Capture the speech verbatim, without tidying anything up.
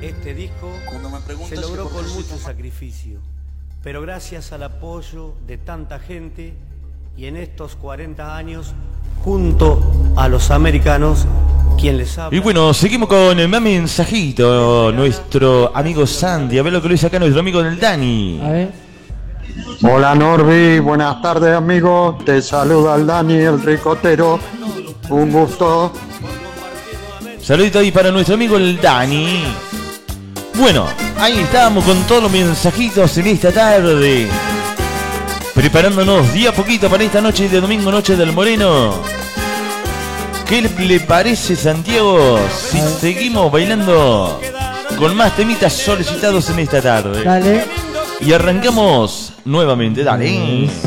Este disco se logró con mucho sacrificio, pero gracias al apoyo de tanta gente y en estos cuarenta años, junto a los americanos, quien les habla. Y bueno, seguimos con el más mensajito, nuestro amigo Sandy. A ver lo que lo dice acá nuestro amigo del Dani. A ver. Hola Norby, buenas tardes amigo, te saluda el Dani, el ricotero, un gusto. Saludito ahí para nuestro amigo el Dani. Bueno, ahí estábamos con todos los mensajitos en esta tarde, preparándonos día a poquito para esta noche de domingo, noche del Moreno. ¿Qué le parece, Santiago, si seguimos bailando con más temitas solicitados en esta tarde? Dale. Y arrancamos nuevamente, dale.